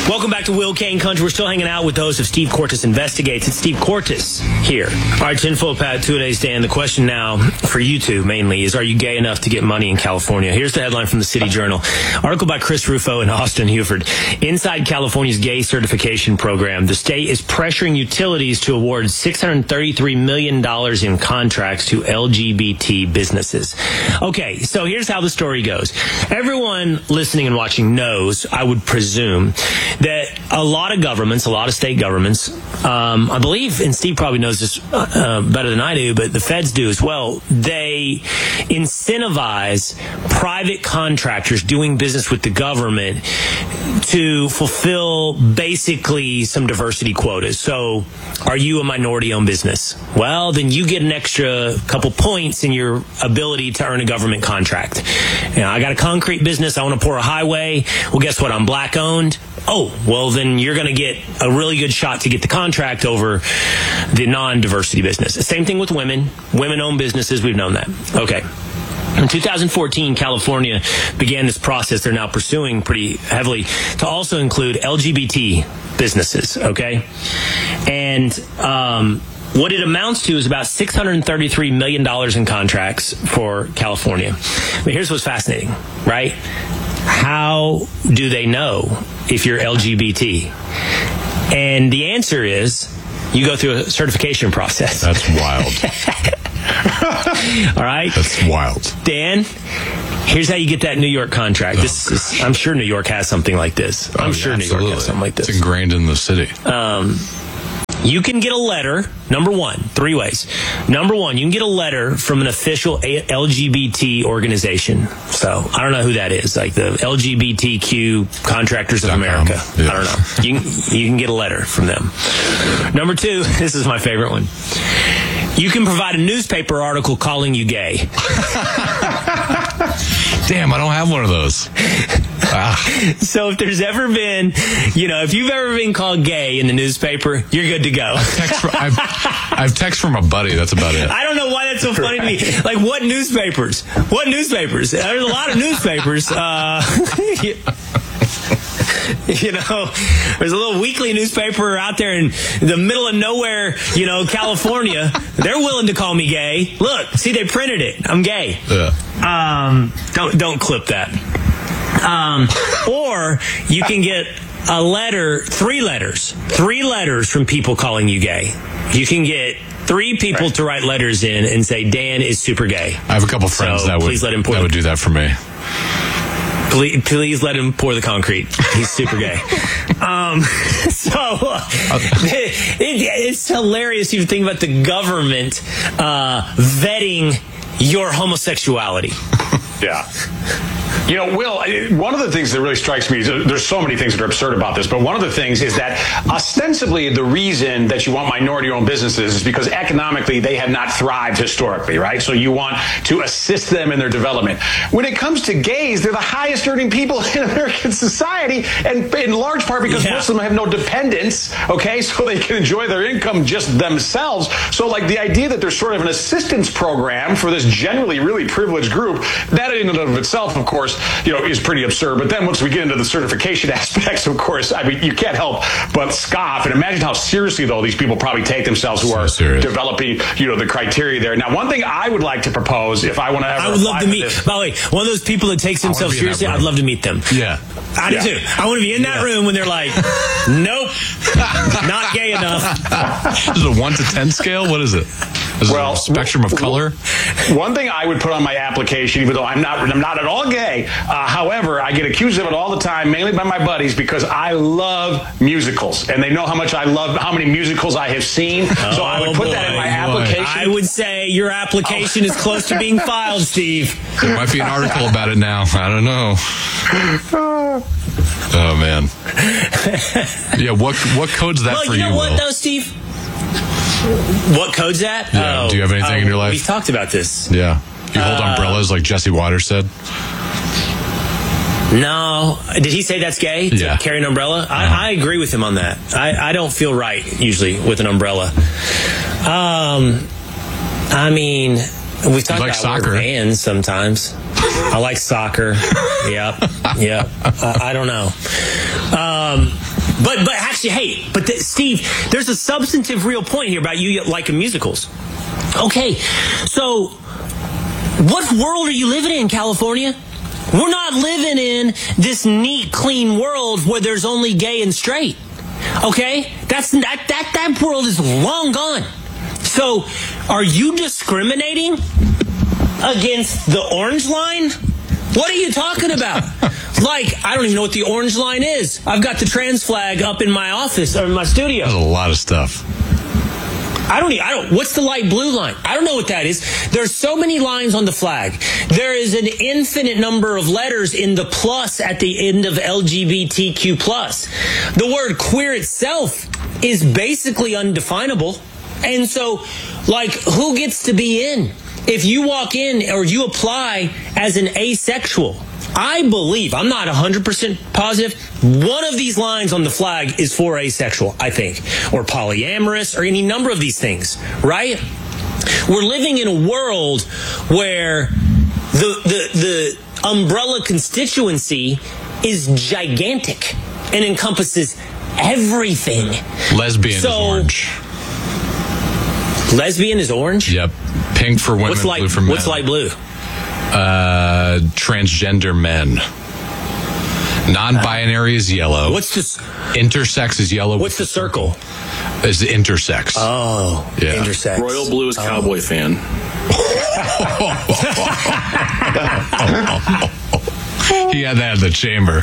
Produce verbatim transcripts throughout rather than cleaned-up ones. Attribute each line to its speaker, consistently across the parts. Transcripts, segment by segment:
Speaker 1: Welcome back to Will Kane Country. We're still hanging out with those of Steve Cortes Investigates. It's Steve Cortes here. All right, Tinfoil Pat, two-a-days, Dan. The question now for you two mainly is, are you gay enough to get money in California? Here's the headline from the City Journal. Article by Chris Rufo and Austin Huford. Inside California's gay certification program, the state is pressuring utilities to award six hundred thirty-three million dollars in contracts to L G B T businesses. Okay, so here's how the story goes. Everyone listening and watching knows, I would presume, that a lot of governments, a lot of state governments, um, I believe, and Steve probably knows this uh, better than I do, but the feds do as well, they incentivize private contractors doing business with the government to fulfill basically some diversity quotas. So, are you a minority-owned business? Well, then you get an extra couple points in your ability to earn a government contract. You know, I got a concrete business, I want to pour a highway. Well, guess what? I'm black-owned. Oh, well, then you're going to get a really good shot to get the contract over the non-diversity business. Same thing with women. Women-owned businesses, we've known that. Okay. In two thousand fourteen, California began this process they're now pursuing pretty heavily to also include L G B T businesses, okay? And um, what it amounts to is about six hundred thirty-three million dollars in contracts for California. But here's what's fascinating, right? How do they know if you're L G B T? And the answer is you go through a certification process.
Speaker 2: That's wild.
Speaker 1: All right?
Speaker 2: That's wild.
Speaker 1: Dan, here's how you get that New York contract. Oh, this is, I'm sure New York has something like this. I'm
Speaker 2: oh,
Speaker 1: sure
Speaker 2: yeah,
Speaker 1: New York has something like this.
Speaker 2: It's ingrained in the city.
Speaker 1: Um, you can get a letter, number one, three ways. Number one, you can get a letter from an official L G B T organization. So, I don't know who that is, like the L G B T Q Contractors of America.
Speaker 2: Yeah.
Speaker 1: I don't know. You can, you can get a letter from them. Number two, this is my favorite one. You can provide a newspaper article calling you gay.
Speaker 2: Damn, I don't have one of those. Ah.
Speaker 1: So if there's ever been, you know, if you've ever been called gay in the newspaper, you're good to go.
Speaker 2: I've text from, I've, I've text from a buddy. That's about it.
Speaker 1: I don't know why that's so funny to me. Like, what newspapers? What newspapers? There's a lot of newspapers. Uh, You know, there's a little weekly newspaper out there in the middle of nowhere, you know, California. They're willing to call me gay. Look, see, they printed it. I'm gay.
Speaker 2: Yeah.
Speaker 1: Um, don't don't clip that. Um, or you can get a letter, three letters, three letters from people calling you gay. You can get three people right. to write letters in and say Dan is super gay.
Speaker 2: I have a couple friends
Speaker 1: so
Speaker 2: that would
Speaker 1: please let him pour
Speaker 2: that would do that for me.
Speaker 1: Please, please let him pour the concrete. He's super gay. Um, so uh, it, it, it's hilarious if you think about the government uh, vetting your homosexuality.
Speaker 3: Yeah. You know, Will, one of the things that really strikes me is there's so many things that are absurd about this, but one of the things is that ostensibly the reason that you want minority-owned businesses is because economically they have not thrived historically, right? So you want to assist them in their development. When it comes to gays, they're the highest earning people in American society, and in large part because yeah. most of them have no dependents, okay? So they can enjoy their income just themselves. So like the idea that there's sort of an assistance program for this generally really privileged group, that in and of itself, of course, you know, is pretty absurd. But then once we get into the certification aspects, of course, I mean, you can't help but scoff. And imagine how seriously, though, these people probably take themselves who
Speaker 2: so
Speaker 3: are
Speaker 2: serious.
Speaker 3: developing, you know, the criteria there. Now, one thing I would like to propose, if I want to ever
Speaker 1: I would love to meet,
Speaker 3: this,
Speaker 1: by the way, one of those people that takes themselves seriously, I'd love to meet them.
Speaker 2: Yeah.
Speaker 1: I do
Speaker 3: yeah.
Speaker 1: too. I want to be in that yeah. room when they're like, nope, not gay enough.
Speaker 2: Is it a one to ten scale? What is it? Is
Speaker 3: well,
Speaker 2: it a spectrum of color?
Speaker 3: One thing I would put on my application, even though I'm not, I'm not at all gay. Uh, however, I get accused of it all the time, mainly by my buddies, because I love musicals, and they know how much I love, how many musicals I have seen.
Speaker 1: Oh,
Speaker 3: so I would put
Speaker 1: boy,
Speaker 3: that in my
Speaker 1: boy.
Speaker 3: application.
Speaker 1: I would say your application oh. is close to being filed, Steve.
Speaker 2: There might be an article about it now. I don't know. Oh man. Yeah. What what code's that
Speaker 1: well,
Speaker 2: for
Speaker 1: you? Know
Speaker 2: you,
Speaker 1: what
Speaker 2: Will?
Speaker 1: though, Steve? What code's that?
Speaker 2: Yeah.
Speaker 1: Oh,
Speaker 2: Do you have anything
Speaker 1: oh,
Speaker 2: in your life?
Speaker 1: We've talked about this.
Speaker 2: Yeah. You hold
Speaker 1: uh,
Speaker 2: umbrellas like Jesse Waters said?
Speaker 1: No. Did he say that's gay to
Speaker 2: yeah.
Speaker 1: carry an umbrella?
Speaker 2: Uh-huh.
Speaker 1: I, I agree with him on that. I, I don't feel right usually with an umbrella. Um, I mean, we've talked
Speaker 2: like
Speaker 1: about
Speaker 2: soccer.
Speaker 1: Vans sometimes. I like soccer. Yep. Yep. I, I don't know. Um, But but actually, hey, but the, Steve, there's a substantive real point here about you liking musicals. Okay, so what world are you living in, California? We're not living in this neat, clean world where there's only gay and straight. Okay? That's that that that world is long gone. So, are you discriminating against the orange line? What are you talking about? Like, I don't even know what the orange line is. I've got the trans flag up in my office or in my studio.
Speaker 2: There's a lot of stuff.
Speaker 1: I don't I don't, what's the light blue line? I don't know what that is. There's so many lines on the flag. There is an infinite number of letters in the plus at the end of L G B T Q plus. The word queer itself is basically undefinable. And so, like, who gets to be in? If you walk in or you apply as an asexual, I believe, I'm not one hundred percent positive, one of these lines on the flag is for asexual, I think, or polyamorous, or any number of these things, right? We're living in a world where the the, the umbrella constituency is gigantic and encompasses everything.
Speaker 2: Lesbian
Speaker 1: so,
Speaker 2: is orange.
Speaker 1: Lesbian is orange?
Speaker 2: Yep. Pink for women,
Speaker 1: what's light,
Speaker 2: blue for men.
Speaker 1: What's light blue?
Speaker 2: Uh, transgender men. Non-binary is yellow.
Speaker 1: What's this?
Speaker 2: Intersex is yellow.
Speaker 1: What's the circle?
Speaker 2: Is the intersex.
Speaker 1: Oh,
Speaker 2: yeah.
Speaker 1: Intersex.
Speaker 4: Royal blue is cowboy
Speaker 1: oh.
Speaker 4: fan.
Speaker 2: He had that in the chamber.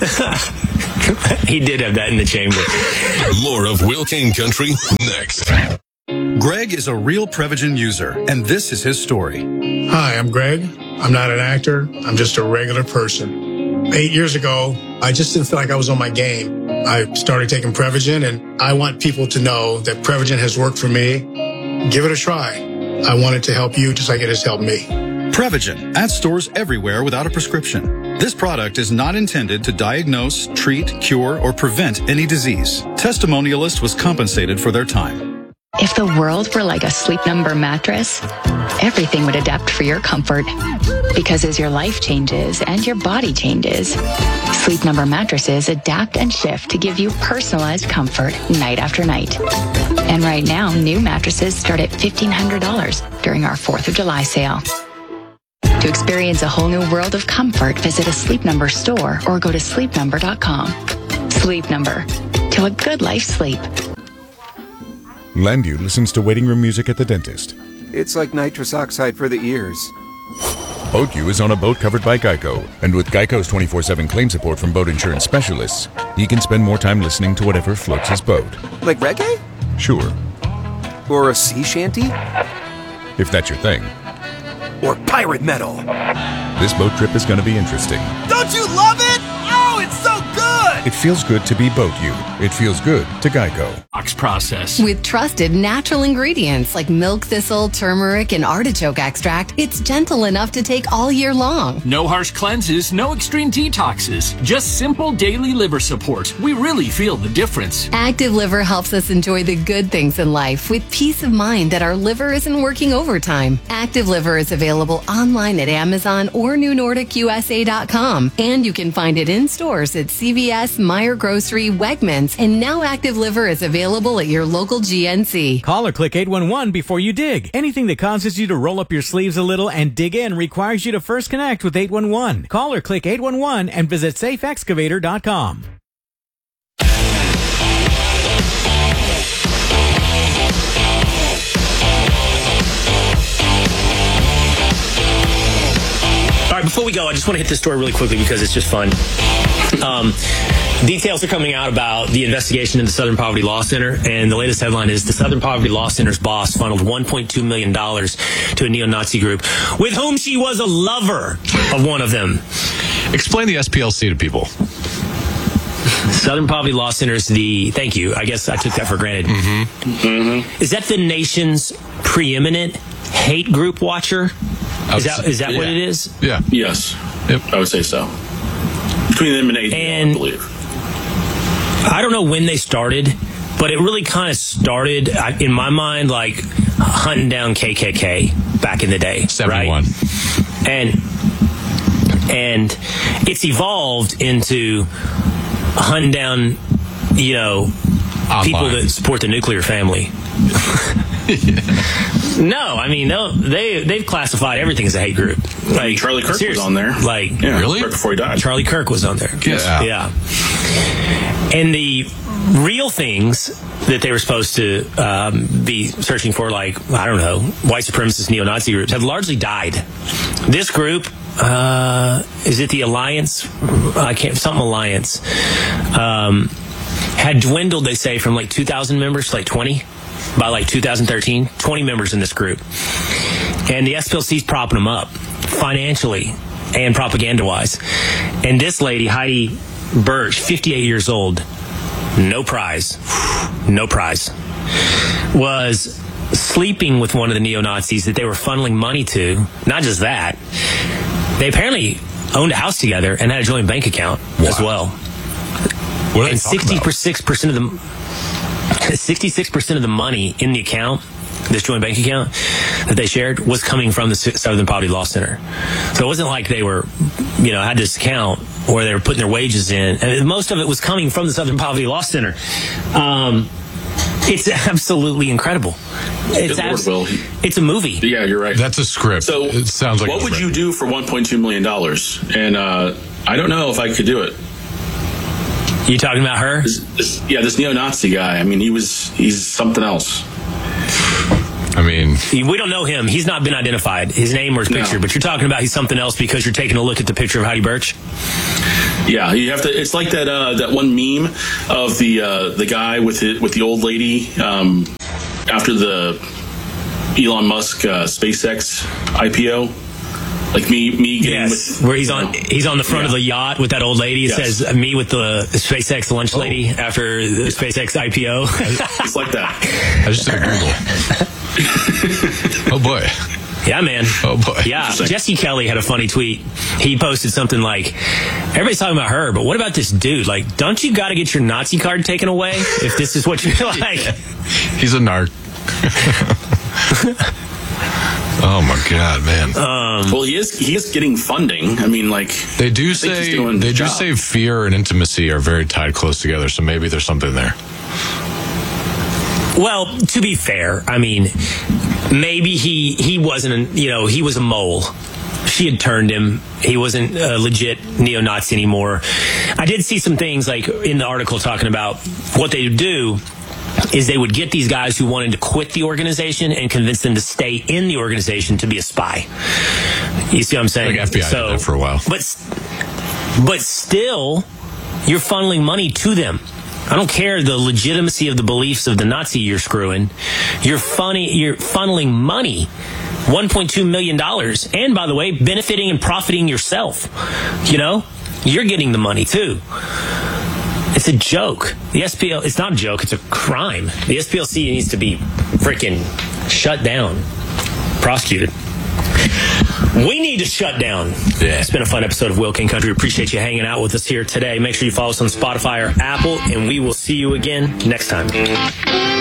Speaker 1: He did have that in the chamber.
Speaker 5: More of Will Kane Country next.
Speaker 6: Greg is a real Prevagen user, and this is his story.
Speaker 7: Hi, I'm Greg. I'm not an actor. I'm just a regular person. Eight years ago, I just didn't feel like I was on my game. I started taking Prevagen, and I want people to know that Prevagen has worked for me. Give it a try. I want it to help you just like it has helped me.
Speaker 6: Prevagen, at stores everywhere without a prescription. This product is not intended to diagnose, treat, cure, or prevent any disease. Testimonialist was compensated for their time.
Speaker 8: If the world were like a Sleep Number mattress, everything would adapt for your comfort. Because as your life changes and your body changes, Sleep Number mattresses adapt and shift to give you personalized comfort night after night. And right now, new mattresses start at fifteen hundred dollars during our fourth of July sale. To experience a whole new world of comfort, visit a Sleep Number store or go to sleep number dot com. Sleep Number. To a good life sleep.
Speaker 9: Landu listens to waiting room music at the dentist.
Speaker 10: It's like nitrous oxide for the ears.
Speaker 9: BoatU is on a boat covered by Geico, and with Geico's twenty-four seven claim support from boat insurance specialists, he can spend more time listening to whatever floats his boat.
Speaker 10: Like reggae?
Speaker 9: Sure.
Speaker 10: Or a sea shanty?
Speaker 9: If that's your thing.
Speaker 10: Or pirate metal.
Speaker 9: This boat trip is going to be interesting.
Speaker 11: Don't you love it? Oh, it's so good!
Speaker 9: It feels good to be BoatU. It feels good to Geico.
Speaker 12: Process.
Speaker 13: With trusted natural ingredients like milk thistle, turmeric, and artichoke extract, it's gentle enough to take all year long.
Speaker 12: No harsh cleanses, no extreme detoxes, just simple daily liver support. We really feel the difference.
Speaker 13: Active Liver helps us enjoy the good things in life with peace of mind that our liver isn't working overtime. Active Liver is available online at Amazon or new nordic U S A dot com, and you can find it in stores at C V S, Meijer Grocery, Wegmans, and now Active Liver is available at your local G N C.
Speaker 14: Call or click eight one one before you dig. Anything that causes you to roll up your sleeves a little and dig in requires you to first connect with eight one one. Call or click eight one one and visit safe excavator dot com.
Speaker 1: All right, before we go, I just want to hit this story really quickly because it's just fun. Um, details are coming out about the investigation in the Southern Poverty Law Center, and the latest headline is the Southern Poverty Law Center's boss funneled one point two million dollars to a neo-Nazi group with whom she was a lover of one of them.
Speaker 2: Explain the S P L C to people.
Speaker 1: Southern Poverty Law Center is the, thank you, I guess I took that for granted.
Speaker 2: Mm-hmm.
Speaker 1: Mm-hmm. Is that the nation's preeminent hate group watcher? Is that is that
Speaker 4: yeah.
Speaker 1: what it is?
Speaker 2: Yeah.
Speaker 4: Yes.
Speaker 2: Yep.
Speaker 4: I would say so. Between them and A T L,
Speaker 1: and
Speaker 4: I believe.
Speaker 1: I don't know when they started, but it really kind of started, in my mind, like hunting down K K K back in the day.
Speaker 2: seventy-one.
Speaker 1: Right? And, and it's evolved into hunting down you know,
Speaker 2: Online.
Speaker 1: people that support the nuclear family. No, I mean, no, they, they've classified everything as a hate group. Like,
Speaker 4: Charlie Kirk
Speaker 1: seriously.
Speaker 4: was on there.
Speaker 1: Like,
Speaker 4: Yeah,
Speaker 2: Really?
Speaker 4: Right before he died.
Speaker 1: Charlie Kirk was on there.
Speaker 2: Yeah.
Speaker 1: Yeah. And the real things that they were supposed to um, be searching for, like, I don't know, white supremacist neo-Nazi groups, have largely died. This group, uh, is it the Alliance? I can't, something Alliance, um, had dwindled, they say, from like two thousand members to like twenty by like two thousand thirteen. twenty members in this group. And the S P L C's propping them up financially and propaganda-wise. And this lady, Heidi Birch, fifty-eight years old, no prize, no prize, was sleeping with one of the neo-Nazis that they were funneling money to. Not just that, they apparently owned a house together and had a joint bank account wow. as well.
Speaker 2: What
Speaker 1: and sixty-six percent of the sixty-six percent of the money in the account, this joint bank account that they shared, was coming from the Southern Poverty Law Center. So it wasn't like they were, you know, had this account where they were putting their wages in. And most of it was coming from the Southern Poverty Law Center. Um, it's absolutely incredible. It's, abs-
Speaker 4: Lord, Will.
Speaker 1: it's a movie.
Speaker 4: Yeah, you're right.
Speaker 2: That's a script.
Speaker 4: So
Speaker 2: it sounds like
Speaker 4: what
Speaker 2: a
Speaker 4: would
Speaker 2: script.
Speaker 4: you do for one point two million dollars? And uh, I don't know if I could do it.
Speaker 1: You talking about her?
Speaker 4: This, this, yeah, this neo-Nazi guy. I mean, he was, he's something else.
Speaker 2: I mean,
Speaker 1: we don't know him. He's not been identified, his name or his picture,
Speaker 4: No.
Speaker 1: but you're talking about he's something else because you're taking a look at the picture of Heidi Birch.
Speaker 4: Yeah, you have to. It's like that uh, that one meme of the uh, the guy with the, with the old lady um, after the Elon Musk uh, SpaceX I P O. Like me, me getting
Speaker 1: yes,
Speaker 4: with,
Speaker 1: where he's on, he's on the front
Speaker 4: yeah.
Speaker 1: of the yacht with that old lady. It
Speaker 4: Yes.
Speaker 1: says me with the SpaceX lunch lady oh. after the SpaceX I P O.
Speaker 4: It's like that.
Speaker 2: I just did a Google. Oh boy.
Speaker 1: Yeah, man.
Speaker 2: Oh boy.
Speaker 1: Yeah, Jesse Kelly had a funny tweet. He posted something like, everybody's talking about her, but what about this dude? Like, don't you got to get your Nazi card taken away if this is what you're like?
Speaker 2: He's a narc. Oh my God, man!
Speaker 1: Um,
Speaker 4: well, he is. He is getting funding. I mean, like
Speaker 2: they do say, they do say fear and intimacy are very tied close together. So maybe there's something there.
Speaker 1: Well, to be fair, I mean, maybe he he wasn't. A, you know, he was a mole. She had turned him. He wasn't a legit neo-Nazi anymore. I did see some things like in the article talking about what they would do. Is they would get these guys who wanted to quit the organization and convince them to stay in the organization to be a spy. You see what I'm saying?
Speaker 2: Like F B I
Speaker 1: so,
Speaker 2: did that for a while.
Speaker 1: But, but still, you're funneling money to them. I don't care the legitimacy of the beliefs of the Nazi you're screwing. You're, funny, you're funneling money, one point two million dollars. And, by the way, benefiting and profiting yourself. You know? You're getting the money, too. It's a joke. The S P L, it's not a joke, it's a crime. The S P L C needs to be freaking shut down, prosecuted. We need to shut down. Yeah. It's been a fun episode of Will King Country. Appreciate you hanging out with us here today. Make sure you follow us on Spotify or Apple, and we will see you again next time.